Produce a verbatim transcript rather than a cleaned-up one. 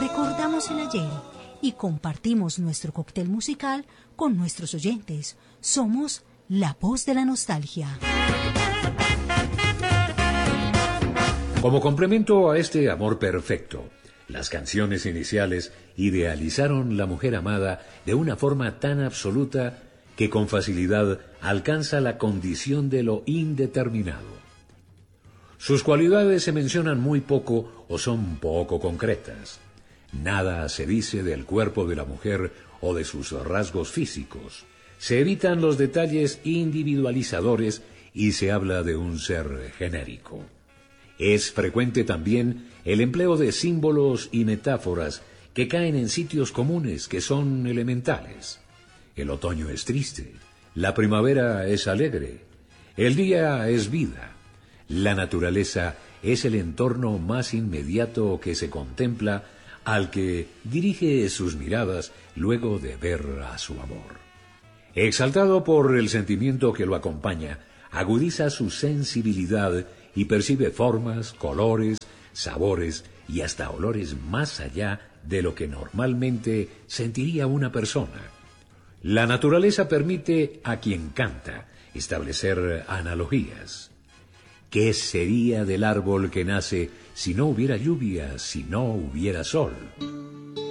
recordamos el ayer y compartimos nuestro cóctel musical con nuestros oyentes. Somos La Voz de la Nostalgia. Como complemento a este amor perfecto, las canciones iniciales idealizaron la mujer amada de una forma tan absoluta que con facilidad alcanza la condición de lo indeterminado. Sus cualidades se mencionan muy poco o son poco concretas. Nada se dice del cuerpo de la mujer o de sus rasgos físicos. Se evitan los detalles individualizadores y se habla de un ser genérico. Es frecuente también el empleo de símbolos y metáforas que caen en sitios comunes que son elementales. El otoño es triste, la primavera es alegre, el día es vida. La naturaleza es el entorno más inmediato que se contempla al que dirige sus miradas luego de ver a su amor. Exaltado por el sentimiento que lo acompaña, agudiza su sensibilidad y percibe formas, colores, sabores y hasta olores más allá de lo que normalmente sentiría una persona. La naturaleza permite a quien canta establecer analogías. ¿Qué sería del árbol que nace si no hubiera lluvia, si no hubiera sol?